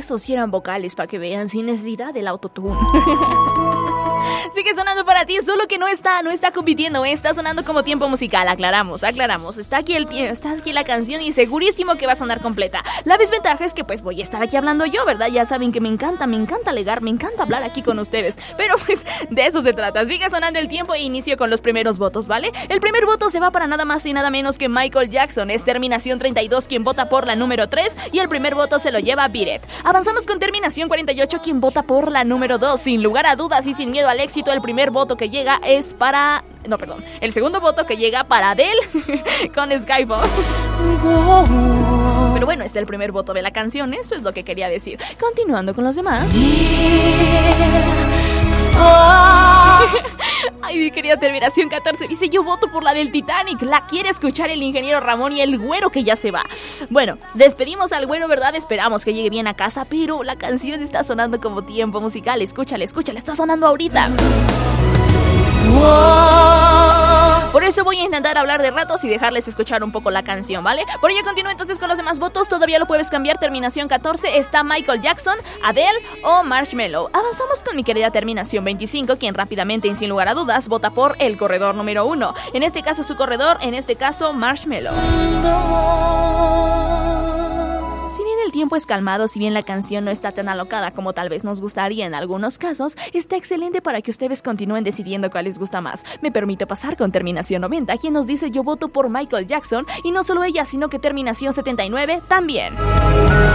esos sí eran vocales, para que vean, sin necesidad del autotune. Sigue sonando para ti, solo que no está compitiendo, está sonando como tiempo musical. Aclaramos. Está aquí la canción y segurísimo que va a sonar completa. La desventaja es que pues voy a estar aquí hablando yo, ¿verdad? Ya saben que me encanta alegar, me encanta hablar aquí con ustedes. Pero pues de eso se trata. Sigue sonando el tiempo e inicio con los primeros votos, ¿vale? El primer voto se va para nada más y nada menos que Michael Jackson. Es terminación 32 quien vota por la número 3 y el primer voto se lo lleva Beat It. Avanzamos con terminación 48 quien vota por la número 2. Sin lugar a dudas y sin miedo al éxito, el primer voto que llega es para... No, perdón. El segundo voto que llega para Adele con Skyfall. Pero bueno, es el primer voto de la canción, eso es lo que quería decir. Continuando con los demás. Ay, mi querida terminación 14 dice: yo voto por la del Titanic. La quiere escuchar el ingeniero Ramón y el güero que ya se va. Bueno, despedimos al güero, ¿verdad? Esperamos que llegue bien a casa, pero la canción está sonando como tiempo musical. Escúchale, está sonando ahorita. Por eso voy a intentar hablar de ratos y dejarles escuchar un poco la canción, ¿vale? Por ello continúo entonces con los demás votos. Todavía lo puedes cambiar. Terminación 14 está Michael Jackson, Adele o Marshmello. Avanzamos con mi querida terminación 25, quien rápidamente y sin lugar a dudas vota por el corredor número 1. En este caso su corredor, en este caso Marshmello. Si bien el tiempo es calmado, si bien la canción no está tan alocada como tal vez nos gustaría en algunos casos, está excelente para que ustedes continúen decidiendo cuál les gusta más. Me permito pasar con terminación 90, quien nos dice: yo voto por Michael Jackson, y no solo ella, sino que terminación 79 también.